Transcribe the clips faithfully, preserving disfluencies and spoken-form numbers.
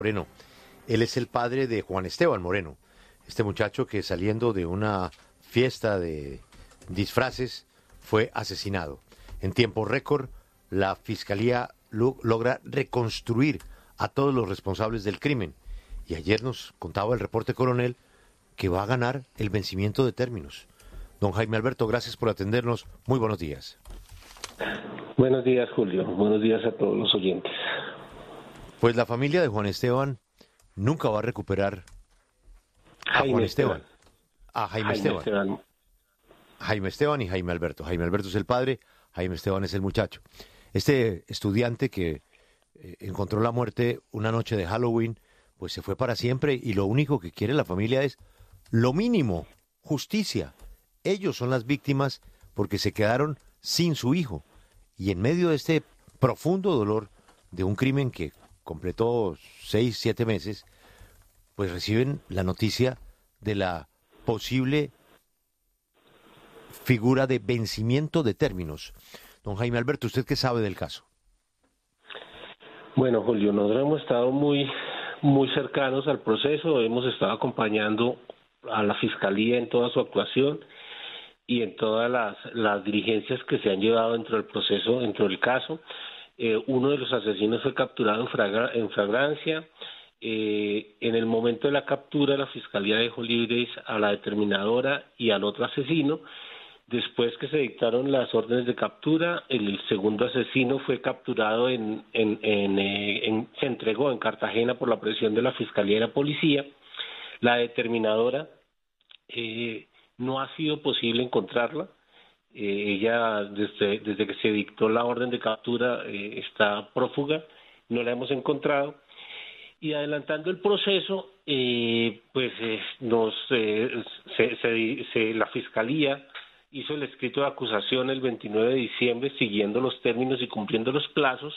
Moreno. Él es el padre de Juan Esteban Moreno, este muchacho que saliendo de una fiesta de disfraces fue asesinado. En tiempo récord, la Fiscalía lo- logra reconstruir a todos los responsables del crimen. Y ayer nos contaba el reporte coronel que va a ganar el vencimiento de términos. Don Jaime Alberto, gracias por atendernos. Muy buenos días. Buenos días, Julio. Buenos días a todos los oyentes. Pues la familia de Juan Esteban nunca va a recuperar a Jaime Juan Esteban, Esteban. a Jaime, Jaime Esteban. Esteban. Jaime Esteban y Jaime Alberto. Jaime Alberto es el padre, Jaime Esteban es el muchacho. Este estudiante que eh, encontró la muerte una noche de Halloween, pues se fue para siempre y lo único que quiere la familia es lo mínimo, justicia. Ellos son las víctimas porque se quedaron sin su hijo. Y en medio de este profundo dolor de un crimen que completó seis, siete meses, pues reciben la noticia de la posible figura de vencimiento de términos. Don Jaime Alberto, ¿usted qué sabe del caso? Bueno, Julio, nosotros hemos estado muy, muy cercanos al proceso, hemos estado acompañando a la Fiscalía en toda su actuación y en todas las, las diligencias que se han llevado dentro del proceso, dentro del caso. Eh, uno de los asesinos fue capturado en, fragra, en flagrancia. Eh, en el momento de la captura, la Fiscalía dejó libres a la determinadora y al otro asesino. Después que se dictaron las órdenes de captura, el segundo asesino fue capturado, en, en, en, eh, en, se entregó en Cartagena por la presión de la Fiscalía y la Policía. La determinadora eh, no ha sido posible encontrarla. Eh, ella, desde, desde que se dictó la orden de captura, eh, está prófuga, no la hemos encontrado. Y adelantando el proceso, eh, pues eh, nos eh, se, se, se, la Fiscalía hizo el escrito de acusación el veintinueve de diciembre, siguiendo los términos y cumpliendo los plazos,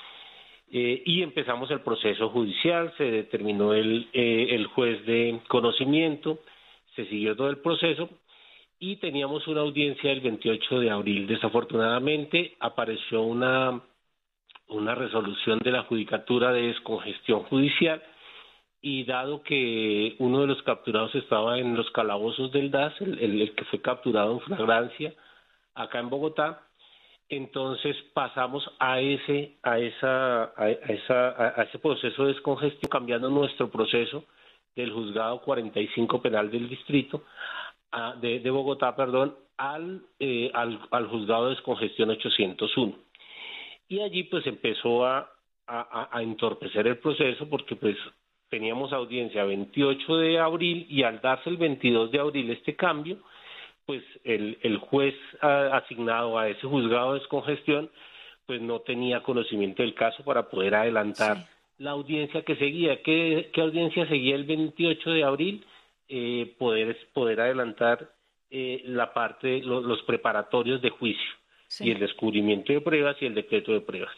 eh, y empezamos el proceso judicial. Se determinó el, eh, el juez de conocimiento, se siguió todo el proceso, y teníamos una audiencia el veintiocho de abril. Desafortunadamente apareció una, una resolución de la Judicatura de descongestión judicial, y dado que uno de los capturados estaba en los calabozos del D A S, el, el, el que fue capturado en flagrancia acá en Bogotá, entonces pasamos a ese a esa a, esa a ese proceso de descongestión, cambiando nuestro proceso del juzgado cuarenta y cinco penal del distrito a, de, de Bogotá, perdón, al, eh, al al juzgado de descongestión ochocientos uno. Y allí pues empezó a, a, a entorpecer el proceso, porque pues teníamos audiencia veintiocho de abril, y al darse el veintidós de abril este cambio, pues el, el juez a, asignado a ese juzgado de descongestión pues no tenía conocimiento del caso para poder adelantar sí. la audiencia que seguía. ¿Qué, qué audiencia seguía el veintiocho de abril? Eh, poder, poder adelantar eh, la parte, lo, los preparatorios de juicio, sí. y el descubrimiento de pruebas y el decreto de pruebas.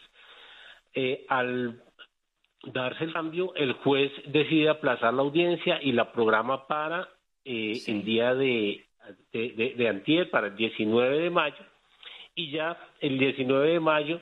Eh, al darse el cambio, el juez decide aplazar la audiencia y la programa para eh, sí. el día de, de, de, de antier, para el diecinueve de mayo, y ya el diecinueve de mayo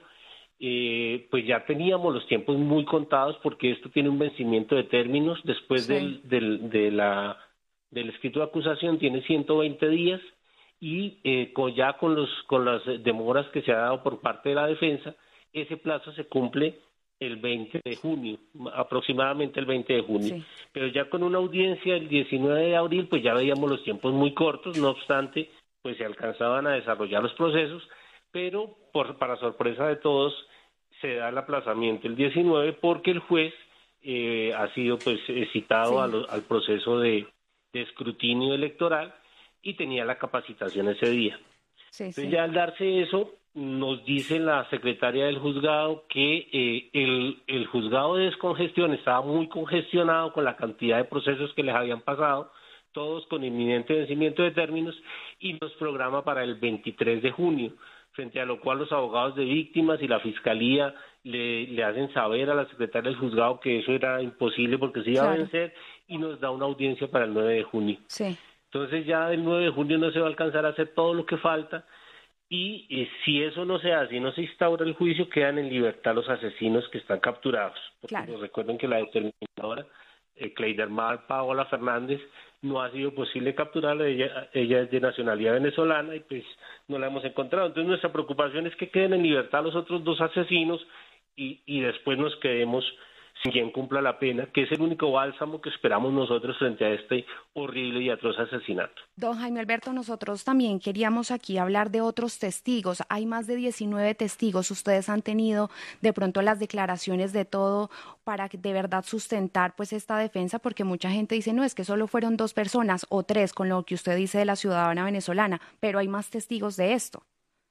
eh, pues ya teníamos los tiempos muy contados, porque esto tiene un vencimiento de términos después sí. del, del, de la, del escrito de acusación, tiene ciento veinte días, y eh, con, ya con, los, con las demoras que se ha dado por parte de la defensa, ese plazo se cumple el veinte de junio, aproximadamente el veinte de junio. Sí. Pero ya con una audiencia el diecinueve de abril, pues ya veíamos los tiempos muy cortos. No obstante, pues se alcanzaban a desarrollar los procesos, pero por, para sorpresa de todos, se da el aplazamiento el diecinueve, porque el juez eh, ha sido pues citado sí. a lo, al proceso de, de escrutinio electoral, y tenía la capacitación ese día. Sí, Entonces sí. ya al darse eso, nos dice la secretaria del juzgado que eh, el, el juzgado de descongestión estaba muy congestionado con la cantidad de procesos que les habían pasado, todos con inminente vencimiento de términos, y nos programa para el veintitrés de junio, frente a lo cual los abogados de víctimas y la fiscalía le, le hacen saber a la secretaria del juzgado que eso era imposible porque se iba claro. a vencer, y nos da una audiencia para el nueve de junio. Sí. Entonces ya el nueve de junio no se va a alcanzar a hacer todo lo que falta, y eh, si eso no se hace y no se instaura el juicio, quedan en libertad los asesinos que están capturados. Porque claro. pues, recuerden que la determinación determinadora, eh, Cleidermar Paola Fernández, no ha sido posible capturarla. Ella, ella es de nacionalidad venezolana y pues no la hemos encontrado. Entonces nuestra preocupación es que queden en libertad los otros dos asesinos y, y después nos quedemos sin quien cumpla la pena, que es el único bálsamo que esperamos nosotros frente a este horrible y atroz asesinato. Don Jaime Alberto, nosotros también queríamos aquí hablar de otros testigos. Hay más de diecinueve testigos. Ustedes han tenido de pronto las declaraciones de todo para de verdad sustentar pues esta defensa, porque mucha gente dice, no, es que solo fueron dos personas o tres, con lo que usted dice de la ciudadana venezolana, pero hay más testigos de esto.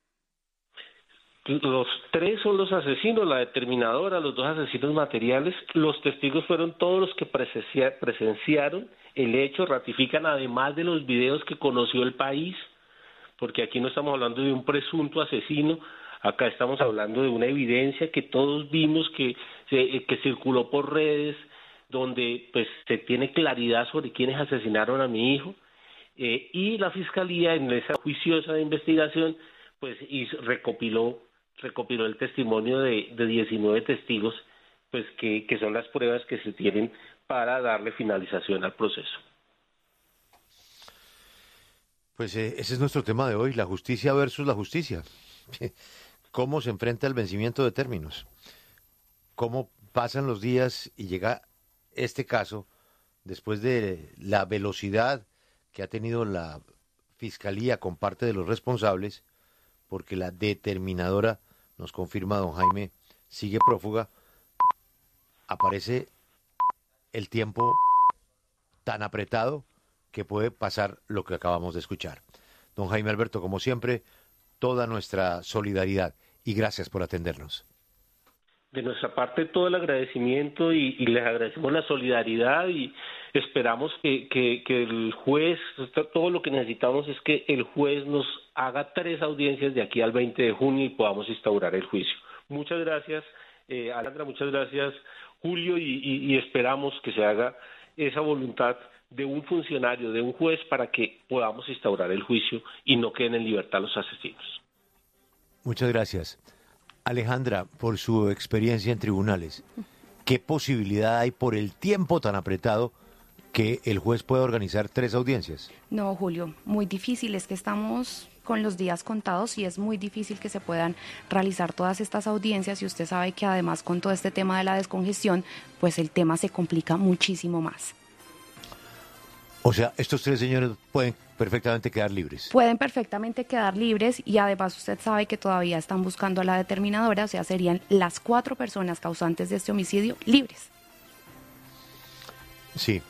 Los tres son los asesinos, la determinadora, los dos asesinos materiales. Los testigos fueron todos los que presencia, presenciaron el hecho, ratifican además de los videos que conoció el país, porque aquí no estamos hablando de un presunto asesino, acá estamos hablando de una evidencia que todos vimos, que, se, que circuló por redes, donde pues se tiene claridad sobre quiénes asesinaron a mi hijo, eh, y la Fiscalía en esa juiciosa de investigación pues hizo, recopiló recopiló el testimonio de, de diecinueve testigos, pues que, que son las pruebas que se tienen para darle finalización al proceso. Pues eh, ese es nuestro tema de hoy, la justicia versus la justicia. ¿Cómo se enfrenta el vencimiento de términos? ¿Cómo pasan los días y llega este caso después de la velocidad que ha tenido la Fiscalía con parte de los responsables? Porque la determinadora, nos confirma don Jaime, sigue prófuga, aparece el tiempo tan apretado que puede pasar lo que acabamos de escuchar. Don Jaime Alberto, como siempre, toda nuestra solidaridad y gracias por atendernos. De nuestra parte todo el agradecimiento y, y les agradecemos la solidaridad y esperamos que, que, que el juez, todo lo que necesitamos es que el juez nos haga tres audiencias de aquí al veinte de junio y podamos instaurar el juicio. Muchas gracias, eh, Alejandra, muchas gracias, Julio, y, y, y esperamos que se haga esa voluntad de un funcionario, de un juez, para que podamos instaurar el juicio y no queden en libertad los asesinos. Muchas gracias. Alejandra, por su experiencia en tribunales, ¿qué posibilidad hay por el tiempo tan apretado que el juez pueda organizar tres audiencias? No, Julio, muy difícil, es que estamos con los días contados y es muy difícil que se puedan realizar todas estas audiencias y usted sabe que además con todo este tema de la descongestión, pues el tema se complica muchísimo más. O sea, estos tres señores pueden perfectamente quedar libres. Pueden perfectamente quedar libres y además usted sabe que todavía están buscando a la determinadora, o sea, serían las cuatro personas causantes de este homicidio libres. Sí.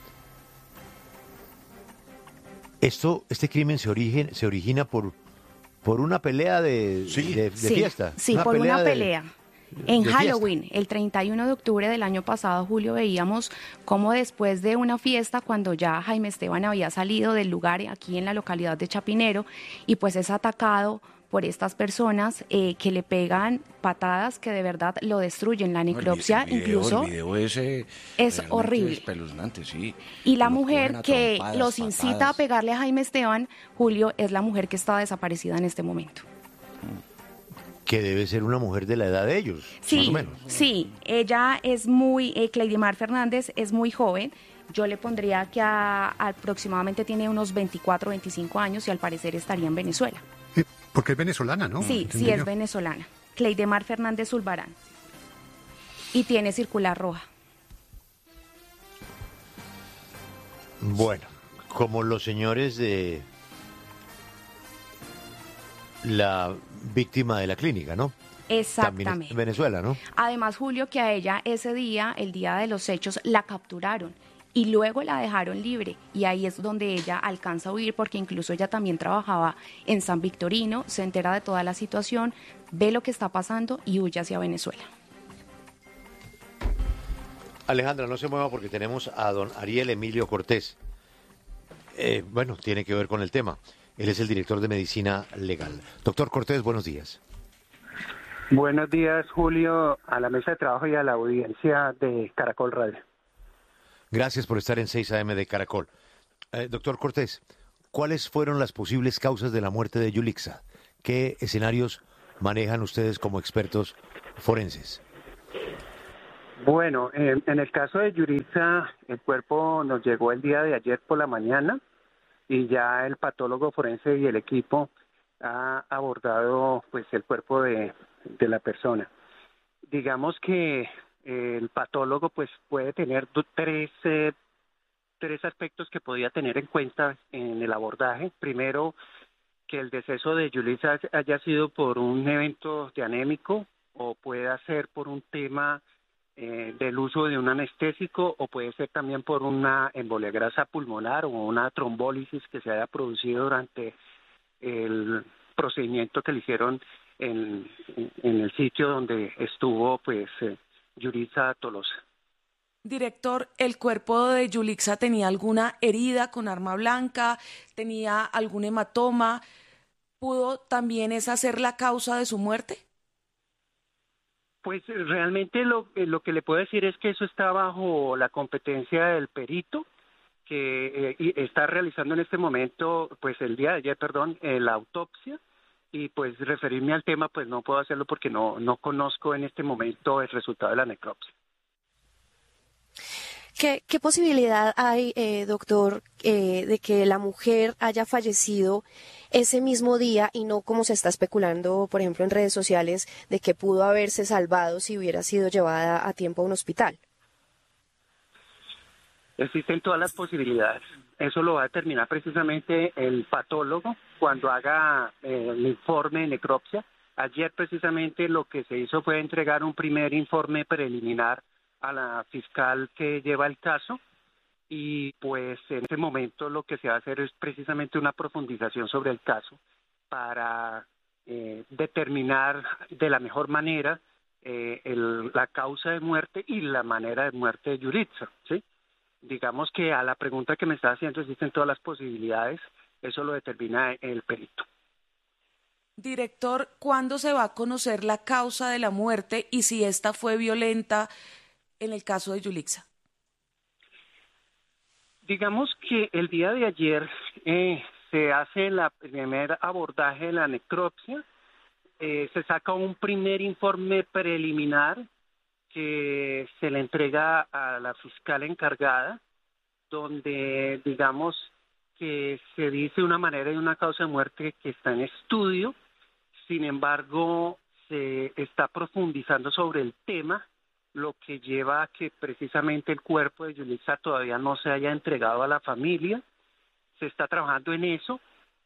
Esto, este crimen se origina, se origina por, por una pelea de, sí. de, de sí, fiesta. Sí, una por pelea una de, pelea. En de Halloween, fiesta. el treinta y uno de octubre del año pasado, Julio, veíamos cómo después de una fiesta, cuando ya Jaime Esteban había salido del lugar aquí en la localidad de Chapinero, y pues es atacado por estas personas eh, que le pegan patadas que de verdad lo destruyen. La necropsia el video, incluso el video ese es horrible. Espeluznante, sí. Y la Lo mujer que trompadas, los incita patadas. a pegarle a Jaime Esteban, Julio, es la mujer que está desaparecida en este momento. Que debe ser una mujer de la edad de ellos, Sí, más o menos. sí, ella es muy, eh, Cleidemar Fernández es muy joven. Yo le pondría que a, aproximadamente tiene unos veinticuatro, veinticinco años y al parecer estaría en Venezuela. Eh, Porque es venezolana, ¿no? Sí, Entendí sí es yo. venezolana. Cleidemar Fernández Zulbarán. Y tiene circular roja. Bueno, como los señores de la víctima de la clínica, ¿no? También Exactamente. en Venezuela, ¿no? Además, Julio, que a ella ese día, el día de los hechos, la capturaron y luego la dejaron libre. Y ahí es donde ella alcanza a huir, porque incluso ella también trabajaba en San Victorino, se entera de toda la situación, ve lo que está pasando y huye hacia Venezuela. Alejandra, no se mueva porque tenemos a don Ariel Emilio Cortés. Eh, bueno, tiene que ver con el tema. Él es el director de Medicina Legal. Doctor Cortés, buenos días. Buenos días, Julio, a la mesa de trabajo y a la audiencia de Caracol Radio. Gracias por estar en seis A M de Caracol. Eh, doctor Cortés, ¿cuáles fueron las posibles causas de la muerte de Yulixa? ¿Qué escenarios manejan ustedes como expertos forenses? Bueno, en, en el caso de Yuriza, el cuerpo nos llegó el día de ayer por la mañana y ya el patólogo forense y el equipo ha abordado pues el cuerpo de, de la persona. Digamos que el patólogo pues puede tener tres, eh, tres aspectos que podría tener en cuenta en el abordaje. Primero, que el deceso de Yulisa haya sido por un evento de anémico o pueda ser por un tema eh, del uso de un anestésico o puede ser también por una embolia grasa pulmonar o una trombólisis que se haya producido durante el procedimiento que le hicieron en, en el sitio donde estuvo pues eh, Yuriza Tolosa. Director, ¿el cuerpo de Yulixa tenía alguna herida con arma blanca? ¿Tenía algún hematoma? ¿Pudo también esa ser la causa de su muerte? Pues realmente lo, lo que le puedo decir es que eso está bajo la competencia del perito, que eh, está realizando en este momento, pues el día de ayer, perdón, eh, la autopsia, y pues referirme al tema, pues no puedo hacerlo porque no, no conozco en este momento el resultado de la necropsia. ¿Qué, qué posibilidad hay, eh, doctor, eh, de que la mujer haya fallecido ese mismo día y no como se está especulando, por ejemplo, en redes sociales, de que pudo haberse salvado si hubiera sido llevada a tiempo a un hospital? Existen todas las posibilidades. Eso lo va a determinar precisamente el patólogo cuando haga eh, el informe de necropsia. Ayer precisamente lo que se hizo fue entregar un primer informe preliminar a la fiscal que lleva el caso y pues en este momento lo que se va a hacer es precisamente una profundización sobre el caso para eh, determinar de la mejor manera eh, el, la causa de muerte y la manera de muerte de Yuriza, ¿sí? Digamos que a la pregunta que me está haciendo existen todas las posibilidades, eso lo determina el perito. Director, ¿cuándo se va a conocer la causa de la muerte y si esta fue violenta en el caso de Yulixa? Digamos que el día de ayer eh, se hace la primer abordaje de la necropsia, eh, se saca un primer informe preliminar que se le entrega a la fiscal encargada, donde digamos que se dice una manera y una causa de muerte que está en estudio, sin embargo se está profundizando sobre el tema, lo que lleva a que precisamente el cuerpo de Yulisa todavía no se haya entregado a la familia. Se está trabajando en eso.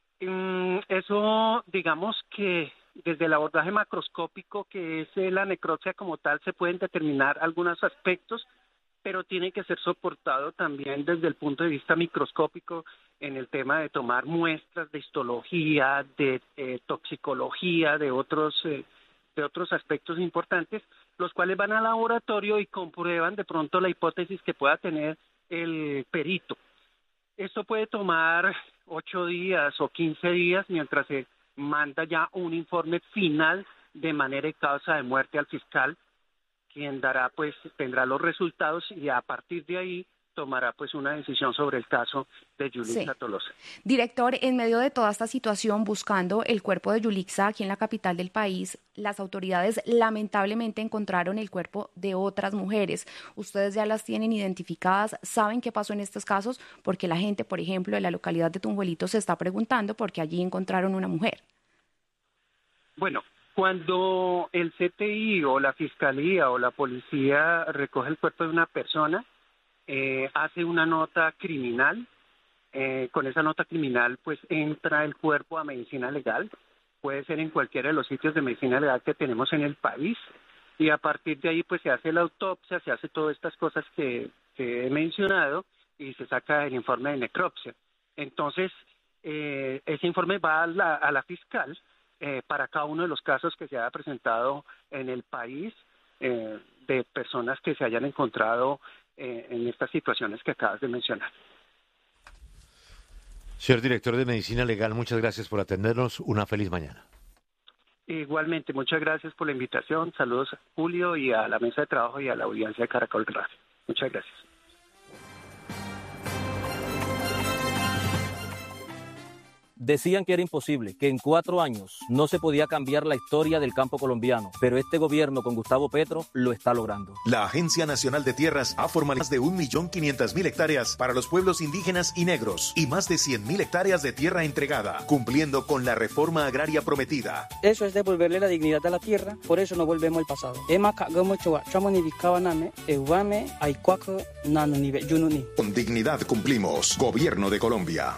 Eso, digamos que desde el abordaje macroscópico, que es la necropsia como tal, se pueden determinar algunos aspectos, pero tiene que ser soportado también desde el punto de vista microscópico en el tema de tomar muestras de histología, de eh, toxicología, de otros eh, de otros aspectos importantes, los cuales van al laboratorio y comprueban de pronto la hipótesis que pueda tener el perito. Esto puede tomar ocho días o quince días mientras se manda ya un informe final de manera y causa de muerte al fiscal, quien dará pues tendrá los resultados y a partir de ahí tomará pues una decisión sobre el caso de Yulixa sí. Tolosa. Director, en medio de toda esta situación, buscando el cuerpo de Yulixa aquí en la capital del país, las autoridades lamentablemente encontraron el cuerpo de otras mujeres. Ustedes ya las tienen identificadas, saben qué pasó en estos casos, porque la gente, por ejemplo, de la localidad de Tunjuelito se está preguntando porque allí encontraron una mujer. Bueno, cuando el C T I o la Fiscalía o la Policía recoge el cuerpo de una persona, Eh, hace una nota criminal, eh, con esa nota criminal pues entra el cuerpo a medicina legal, puede ser en cualquiera de los sitios de medicina legal que tenemos en el país y a partir de ahí pues se hace la autopsia, se hace todas estas cosas que, que he mencionado y se saca el informe de necropsia. Entonces eh, ese informe va a la, a la fiscal eh, para cada uno de los casos que se haya presentado en el país eh, de personas que se hayan encontrado Eh, en estas situaciones que acabas de mencionar. Señor director de Medicina Legal, muchas gracias por atendernos. Una feliz mañana. Igualmente, muchas gracias por la invitación. Saludos a Julio y a la mesa de trabajo y a la audiencia de Caracol Radio. Muchas gracias. Decían que era imposible, que en cuatro años no se podía cambiar la historia del campo colombiano, pero este gobierno con Gustavo Petro lo está logrando. La Agencia Nacional de Tierras ha formalizado más de un millón quinientas mil hectáreas para los pueblos indígenas y negros y más de cien mil hectáreas de tierra entregada, cumpliendo con la reforma agraria prometida. Eso es devolverle la dignidad a la tierra, por eso no volvemos al pasado. Con dignidad cumplimos. Gobierno de Colombia.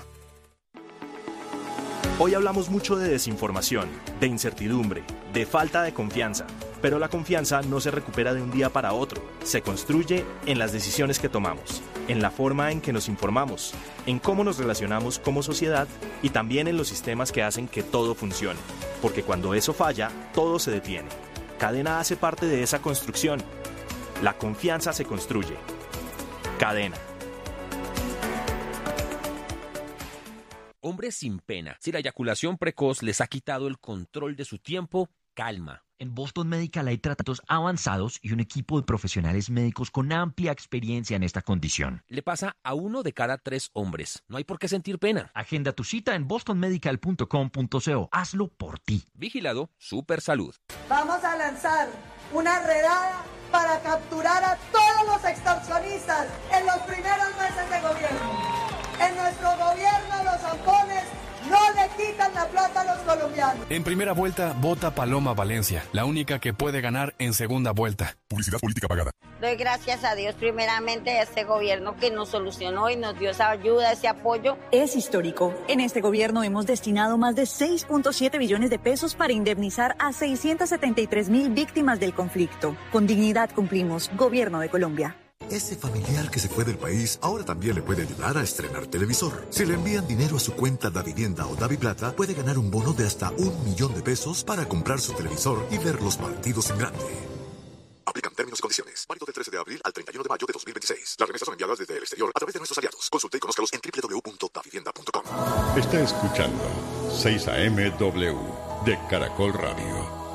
Hoy hablamos mucho de desinformación, de incertidumbre, de falta de confianza, pero la confianza no se recupera de un día para otro, se construye en las decisiones que tomamos, en la forma en que nos informamos, en cómo nos relacionamos como sociedad y también en los sistemas que hacen que todo funcione, porque cuando eso falla, todo se detiene. Cadena hace parte de esa construcción. La confianza se construye. Cadena. Hombres sin pena. Si la eyaculación precoz les ha quitado el control de su tiempo, calma. En Boston Medical hay tratamientos avanzados y un equipo de profesionales médicos con amplia experiencia en esta condición. Le pasa a uno de cada tres hombres. No hay por qué sentir pena. Agenda tu cita en boston medical punto com punto co. Hazlo por ti. Vigilado Super Salud. Vamos a lanzar una redada para capturar a todos los extorsionistas en los primeros meses de gobierno. En nuestro gobierno los zampones no le quitan la plata a los colombianos. En primera vuelta, vota Paloma Valencia, la única que puede ganar en segunda vuelta. Publicidad política pagada. Doy gracias a Dios primeramente a este gobierno que nos solucionó y nos dio esa ayuda, ese apoyo. Es histórico. En este gobierno hemos destinado más de seis punto siete billones de pesos para indemnizar a seiscientas setenta y tres mil víctimas del conflicto. Con dignidad cumplimos. Gobierno de Colombia. Ese familiar que se fue del país ahora también le puede ayudar a estrenar televisor. Si le envían dinero a su cuenta Davivienda o Daviplata, puede ganar un bono de hasta un millón de pesos para comprar su televisor y ver los partidos en grande. Aplican términos y condiciones. Válido del trece de abril al treinta y uno de mayo de dos mil veintiséis. Las remesas son enviadas desde el exterior a través de nuestros aliados. Consulte y conózcalos en doble u doble u doble u punto davivienda punto com. Está escuchando seis A M W de Caracol Radio.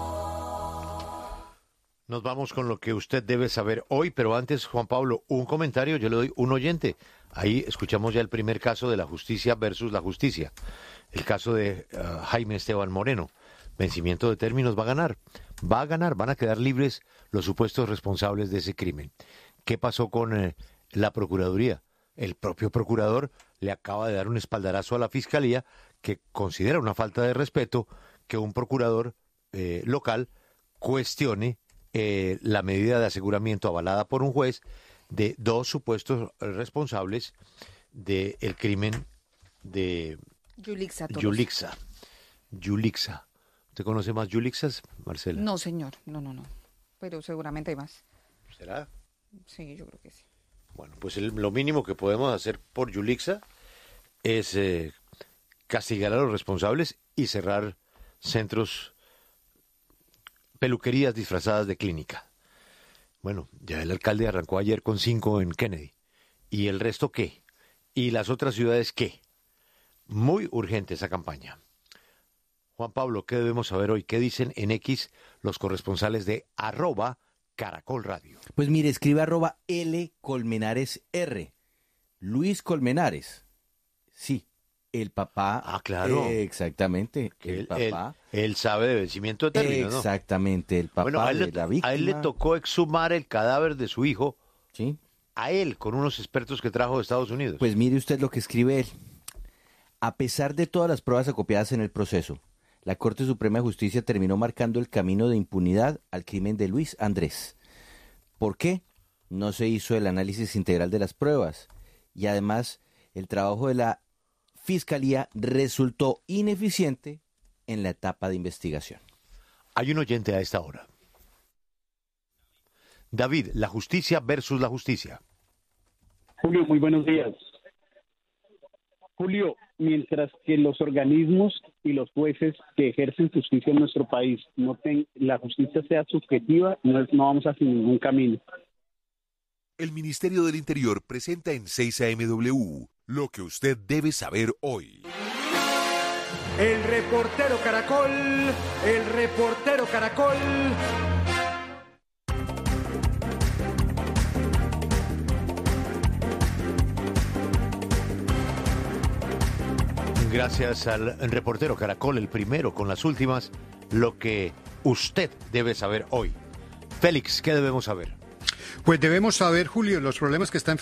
Nos vamos con lo que usted debe saber hoy, pero antes, Juan Pablo, un comentario, yo le doy un oyente. Ahí escuchamos ya el primer caso de la justicia versus la justicia. El caso de uh, Jaime Esteban Moreno. Vencimiento de términos, va a ganar. Va a ganar, van a quedar libres los supuestos responsables de ese crimen. ¿Qué pasó con eh, la Procuraduría? El propio procurador le acaba de dar un espaldarazo a la Fiscalía que considera una falta de respeto que un procurador eh, local cuestione Eh, la medida de aseguramiento avalada por un juez de dos supuestos responsables del crimen de Yulixa. Yulixa. Yulixa. ¿Usted conoce más Yulixas, Marcela? No, señor. No, no, no. Pero seguramente hay más. ¿Será? Sí, yo creo que sí. Bueno, pues el, lo mínimo que podemos hacer por Yulixa es eh, castigar a los responsables y cerrar centros, peluquerías disfrazadas de clínica. Bueno, ya el alcalde arrancó ayer con cinco en Kennedy. ¿Y el resto qué? ¿Y las otras ciudades qué? Muy urgente esa campaña. Juan Pablo, ¿qué debemos saber hoy? ¿Qué dicen en X los corresponsales de arroba Caracol Radio? Pues mire, escribe arroba L Colmenares R. Luis Colmenares. Sí. El papá. Ah, claro. Eh, exactamente. El él, papá. Él, él sabe de vencimiento de términos, ¿no? Exactamente. El papá bueno, a él, de la víctima. A él le tocó exhumar el cadáver de su hijo. Sí. A él, con unos expertos que trajo de Estados Unidos. Pues mire usted lo que escribe él. A pesar de todas las pruebas acopiadas en el proceso, la Corte Suprema de Justicia terminó marcando el camino de impunidad al crimen de Luis Andrés. ¿Por qué? No se hizo el análisis integral de las pruebas. Y además, el trabajo de la Fiscalía resultó ineficiente en la etapa de investigación. Hay un oyente a esta hora. David, la justicia versus la justicia. Julio, muy buenos días. Julio, mientras que los organismos y los jueces que ejercen justicia en nuestro país no ten, la justicia sea subjetiva, no, es, no vamos hacia ningún camino. El Ministerio del Interior presenta en seis A M W lo que usted debe saber hoy. El reportero Caracol, el reportero Caracol. Gracias al reportero Caracol, el primero con las últimas, lo que usted debe saber hoy. Félix, ¿qué debemos saber? Pues debemos saber, Julio, los problemas que está enfrentando